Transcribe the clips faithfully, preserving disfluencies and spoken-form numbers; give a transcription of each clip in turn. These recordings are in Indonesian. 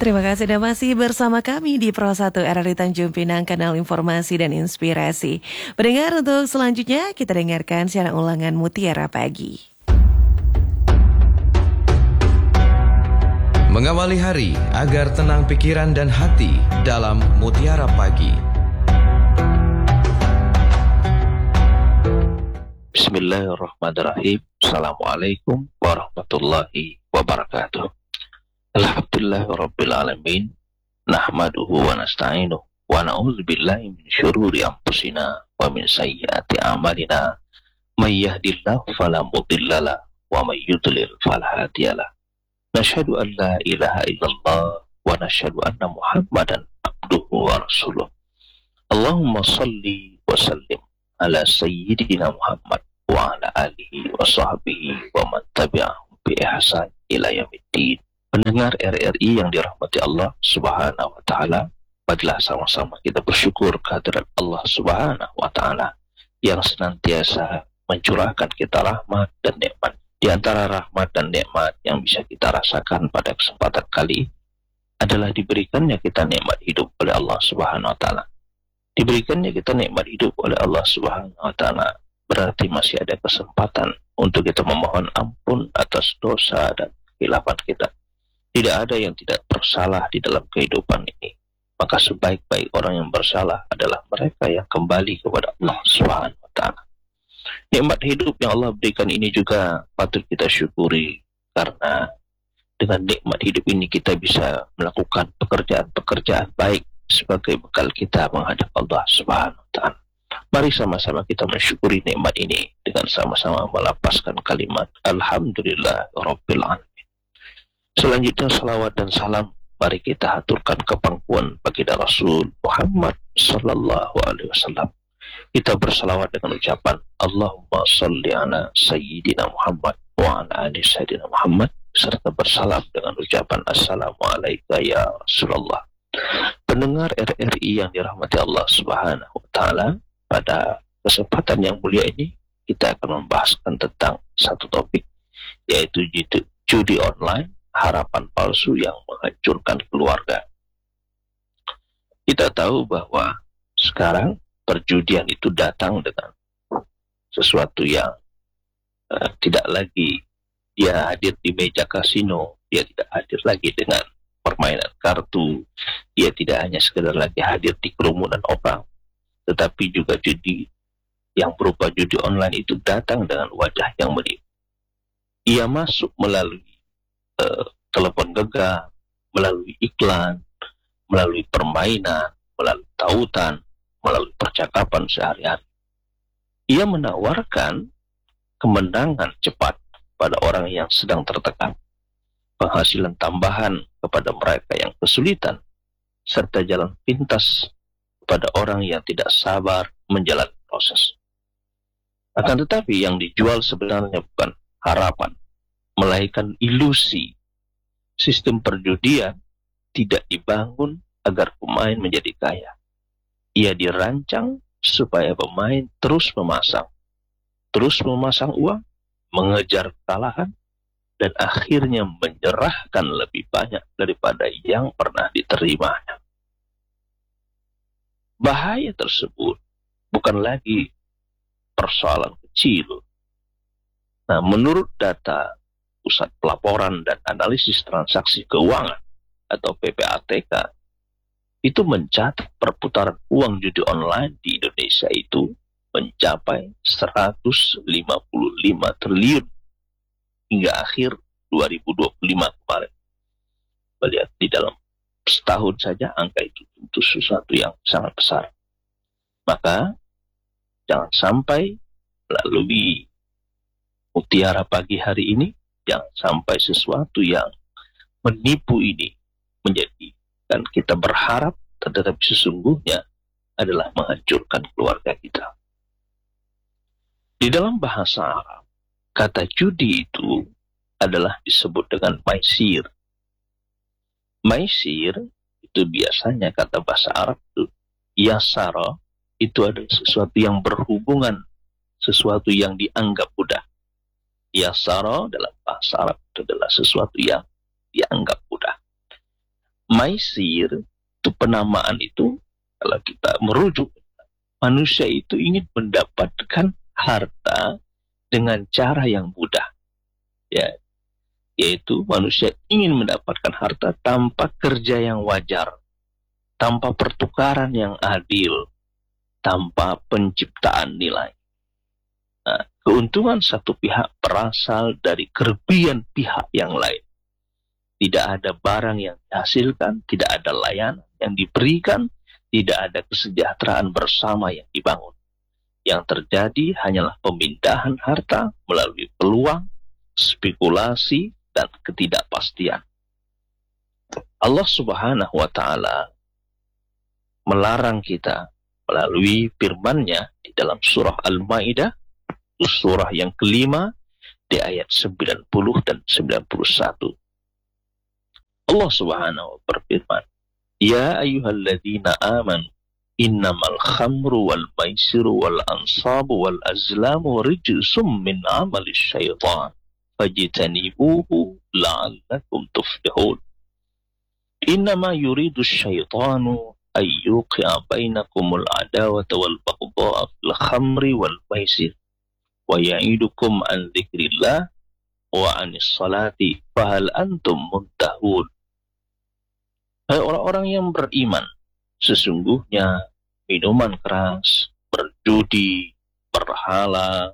Terima kasih dan masih bersama kami di Pro satu R R I Tanjung Pinang, kanal informasi dan inspirasi. Pendengar, untuk selanjutnya kita dengarkan siaran ulangan Mutiara Pagi. Mengawali hari agar tenang pikiran dan hati dalam Mutiara Pagi. Bismillahirrahmanirrahim. Assalamualaikum warahmatullahi wabarakatuh. Alhamdulillahirabbil alamin. Nahmaduhu wa nasta'inuhu wa na'udzubillahi min syururi anfusina wa min sayyiati a'malina. May yahdihillahu fala mudhillalah wa may yudlil fala hadiyalah. Nashhadu an la ilaha illallah wa nashhadu anna Muhammadan abduhu wa rasuluh. Allahumma salli wa sallim ala sayyidina Muhammad wa ala alihi wa sahbihi wa man tabi'ahum bi ihsan ila yaumiddin. Pendengar R R I yang dirahmati Allah Subhanahu wa taala, marilah sama-sama kita bersyukur kehadirat Allah Subhanahu wa taala yang senantiasa mencurahkan kita rahmat dan nikmat. Di antara rahmat dan nikmat yang bisa kita rasakan pada kesempatan kali adalah diberikannya kita nikmat hidup oleh Allah Subhanahu wa taala. Diberikannya kita nikmat hidup oleh Allah Subhanahu wa taala berarti masih ada kesempatan untuk kita memohon ampun atas dosa dan kehilafan kita. Tidak ada yang tidak bersalah di dalam kehidupan ini. Maka sebaik-baik orang yang bersalah adalah mereka yang kembali kepada Allah Subhanahu wa taala. Nikmat hidup yang Allah berikan ini juga patut kita syukuri, karena dengan nikmat hidup ini kita bisa melakukan pekerjaan-pekerjaan baik sebagai bekal kita menghadap Allah Subhanahu wa taala. Mari sama-sama kita mensyukuri nikmat ini dengan sama-sama melapaskan kalimat Alhamdulillahirabbil alamin. Selanjutnya salawat dan salam mari kita haturkan ke pangkuan baginda Rasul Muhammad sallallahu alaihi wasallam. Kita bersalawat dengan ucapan Allahumma salli ala sayyidina Muhammad wa ala ali sayyidina Muhammad, serta bersalam dengan ucapan Assalamualaikum ya Rasulullah. Pendengar R R I yang dirahmati Allah Subhanahu wa taala, pada kesempatan yang mulia ini kita akan membahaskan tentang satu topik, yaitu judi online, harapan palsu yang menghancurkan keluarga. Kita tahu bahwa sekarang perjudian itu datang dengan sesuatu yang uh, tidak lagi dia hadir di meja kasino, dia tidak hadir lagi dengan permainan kartu, dia tidak hanya sekedar lagi hadir di kerumunan orang, tetapi juga judi yang berupa judi online itu datang dengan wajah yang menipu. Ia masuk melalui Uh, telepon genggam, melalui iklan, melalui permainan, melalui tautan, melalui percakapan sehari-hari. Ia menawarkan kemenangan cepat pada orang yang sedang tertekan, penghasilan tambahan kepada mereka yang kesulitan, serta jalan pintas kepada orang yang tidak sabar menjalani proses. Akan tetapi yang dijual sebenarnya bukan harapan, melainkan ilusi. Sistem perjudian tidak dibangun agar pemain menjadi kaya. Ia dirancang supaya pemain terus memasang, terus memasang uang, mengejar kekalahan, dan akhirnya menyerahkan lebih banyak daripada yang pernah diterimanya. Bahaya tersebut bukan lagi persoalan kecil. Nah, menurut data Pusat Pelaporan dan Analisis Transaksi Keuangan atau P P A T K, itu mencatat perputaran uang judi online di Indonesia itu mencapai seratus lima puluh lima triliun hingga akhir dua ribu dua puluh lima kemarin. Melihat di dalam setahun saja angka itu tentu sesuatu yang sangat besar. Maka jangan sampai melalui Mutiara Pagi hari ini, jangan sampai sesuatu yang menipu ini menjadikan kita berharap, tetapi sesungguhnya adalah menghancurkan keluarga kita. Di dalam bahasa Arab, kata judi itu adalah disebut dengan maisir. Maisir itu biasanya kata bahasa Arab itu yasara, itu adalah sesuatu yang berhubungan, sesuatu yang dianggap mudah. Yasara dalam bahasa Arab itu adalah sesuatu yang dianggap mudah. maisir itu penamaan itu, kalau kita merujuk, manusia itu ingin mendapatkan harta dengan cara yang mudah, ya, yaitu manusia ingin mendapatkan harta tanpa kerja yang wajar, tanpa pertukaran yang adil, tanpa penciptaan nilai. Nah, keuntungan satu pihak berasal dari kerugian pihak yang lain. Tidak ada barang yang dihasilkan, tidak ada layanan yang diberikan, tidak ada kesejahteraan bersama yang dibangun. Yang terjadi hanyalah pemindahan harta melalui peluang, spekulasi, dan ketidakpastian. Allah Subhanahu wa Ta'ala melarang kita melalui firman-Nya di dalam surah Al-Maidah, surah yang kelima, di ayat sembilan puluh dan sembilan puluh satu. Allah Subhanahu wa berfirman, Ya ayyuhalladzina amanu innamal khamru wal maisiru wal ansabu wal azlamu rijsum min amalis syaitan fajtanibuhu la'allakum tuflihun. Innama yuridu syaitanu ayyuqi'a bainakumul adawata wal baghdha'a fil khamri wal maisir wa ya'idukum an dzikrillah wa anis salati fahal antum muntahun. Hai orang-orang yang beriman, sesungguhnya minuman keras, berjudi, berhala,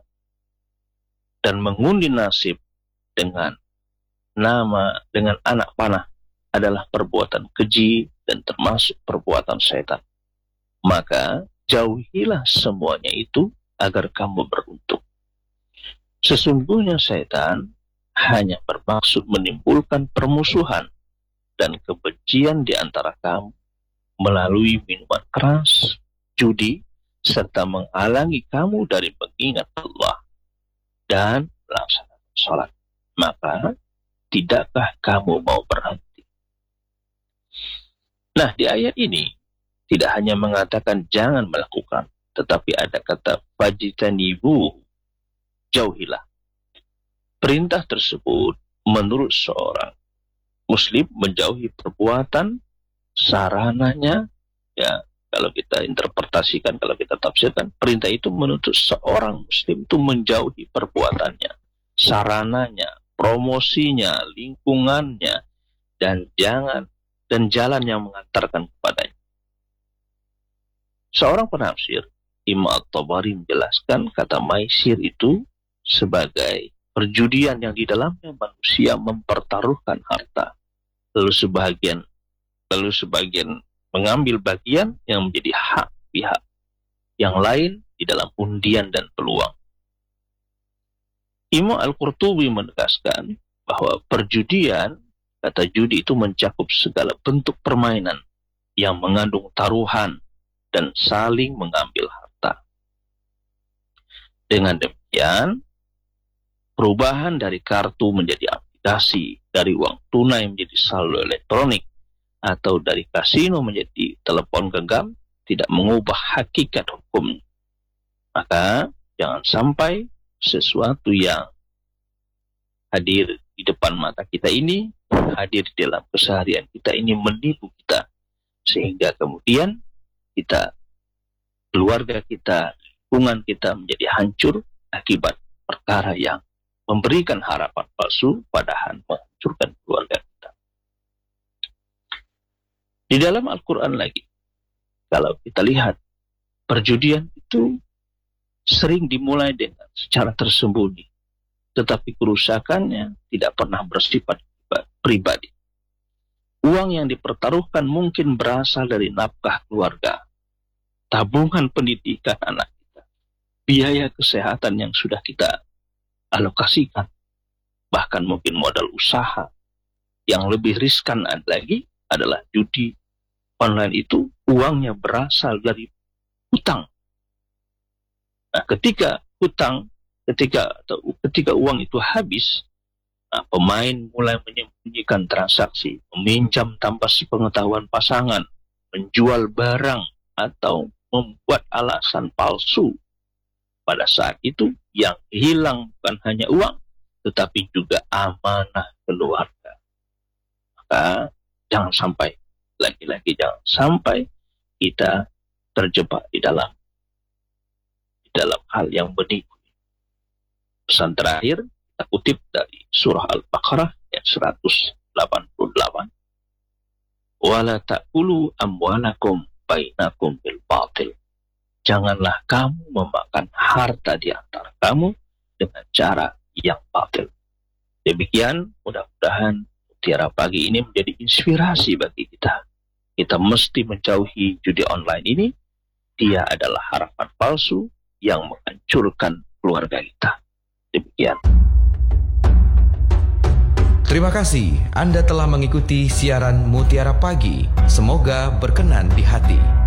dan mengundi nasib dengan nama, dengan anak panah adalah perbuatan keji dan termasuk perbuatan setan. Maka jauhilah semuanya itu agar kamu beruntung. Sesungguhnya setan hanya bermaksud menimbulkan permusuhan dan kebencian di antara kamu melalui minuman keras, judi, serta menghalangi kamu dari mengingat Allah dan melaksanakan sholat. Maka tidakkah kamu mau berhenti? Nah, di ayat ini tidak hanya mengatakan jangan melakukan, tetapi ada kata fajtanibu, jauhilah. Perintah tersebut menurut seorang Muslim menjauhi perbuatan, sarananya, ya, kalau kita interpretasikan, kalau kita tafsirkan, perintah itu menuntut seorang Muslim itu menjauhi perbuatannya, sarananya, promosinya, lingkungannya, dan jangan dan jalan yang mengantarkan kepadanya. Seorang penafsir, Imam At-Tabari menjelaskan kata maisir itu sebagai perjudian yang di dalamnya manusia mempertaruhkan harta, lalu sebagian lalu sebagian mengambil bagian yang menjadi hak pihak yang lain di dalam undian dan peluang. Imam Al-Qurtubi menegaskan bahwa perjudian, kata judi itu mencakup segala bentuk permainan yang mengandung taruhan dan saling mengambil harta. Dengan demikian, perubahan dari kartu menjadi aplikasi, dari uang tunai menjadi saldo elektronik, atau dari kasino menjadi telepon genggam tidak mengubah hakikat hukum. Maka jangan sampai sesuatu yang hadir di depan mata kita ini, hadir di dalam keseharian kita ini menipu kita, sehingga kemudian kita, keluarga kita, lingkungan kita menjadi hancur akibat perkara yang memberikan harapan palsu padahal menghancurkan keluarga kita. Di dalam Al-Quran lagi, kalau kita lihat, perjudian itu sering dimulai dengan secara tersembunyi, tetapi kerusakannya tidak pernah bersifat pribadi. Uang yang dipertaruhkan mungkin berasal dari nafkah keluarga, tabungan pendidikan anak kita, biaya kesehatan yang sudah kita alokasikan, bahkan mungkin modal usaha. Yang lebih riskan lagi adalah judi online itu uangnya berasal dari hutang. Nah, ketika hutang, ketika atau ketika uang itu habis, nah, pemain mulai menyembunyikan transaksi, meminjam tanpa sepengetahuan pasangan, menjual barang atau membuat alasan palsu. Pada saat itu yang hilang bukan hanya uang, tetapi juga amanah keluarga. Maka jangan sampai lagi-lagi jangan sampai kita terjebak di dalam di dalam hal yang menipu. Pesan terakhir kita kutip dari surah Al-Baqarah ayat seratus delapan puluh delapan. Wala ta'kulu amwalakum bainakum bil batil. Janganlah kamu memakan harta di antara kamu dengan cara yang batil. Demikian, mudah-mudahan Mutiara Pagi ini menjadi inspirasi bagi kita. Kita mesti menjauhi judi online ini. Dia adalah harapan palsu yang menghancurkan keluarga kita. Demikian. Terima kasih Anda telah mengikuti siaran Mutiara Pagi. Semoga berkenan di hati.